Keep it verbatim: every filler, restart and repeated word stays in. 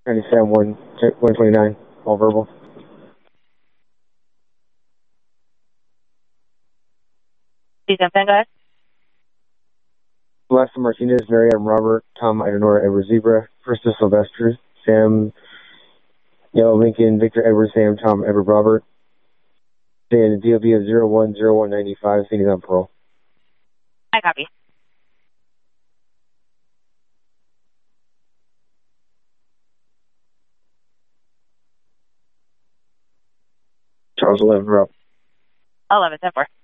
ninety-seven, one twenty-nine, all verbal. Please jump in, go ahead. Celeste Martinez, Mary Adam Robert, Tom Idenora, Edward Zebra, Krista Sylvester, Sam Yellow Lincoln, Victor Edward, Sam Tom Edward Robert. And the D O B of zero one zero one nine five, seeing he's on parole. I copy. Charles eleven, Rob. eleven, ten four.